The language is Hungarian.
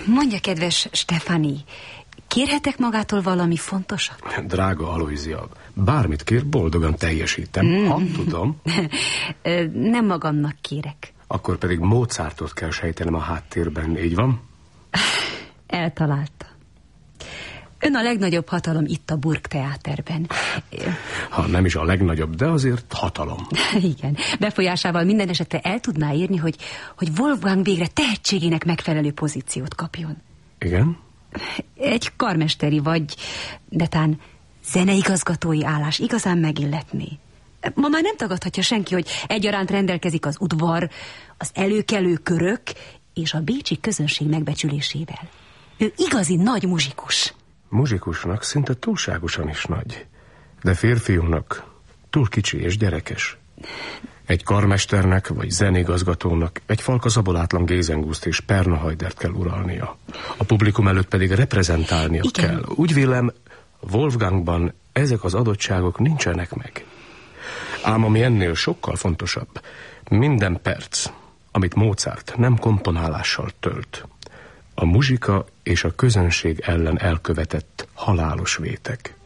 Mondja, kedves Stefani, kérhetek magától valami fontosabb? Drága Alojzia, bármit kér, boldogan teljesítem, ha tudom. Nem magamnak kérek. Akkor pedig Mozartot kell sejtenem a háttérben, így van? Eltalálta. Ön a legnagyobb hatalom itt a Burgtheaterben. Ha nem is a legnagyobb, de azért hatalom. Igen, befolyásával minden esetre el tudná érni, hogy Wolfgang végre tehetségének megfelelő pozíciót kapjon. Igen? Egy karmesteri vagy, de tán zeneigazgatói állás igazán megilletné. Ma már nem tagadhatja senki, hogy egyaránt rendelkezik az udvar, az előkelő körök és a bécsi közönség megbecsülésével. Ő igazi nagy muzsikus. Muzsikusnak szinte túlságosan is nagy, de férfiunknak túl kicsi és gyerekes. Egy karmesternek vagy zenigazgatónak egy falka zabolátlan Gézenguszt és Pernahajdert kell uralnia. A publikum előtt pedig reprezentálnia kell. Úgy vélem, Wolfgangban ezek az adottságok nincsenek meg. Ám ami ennél sokkal fontosabb, minden perc, amit Mozart nem komponálással tölt, a muzsika és a közönség ellen elkövetett halálos vétek.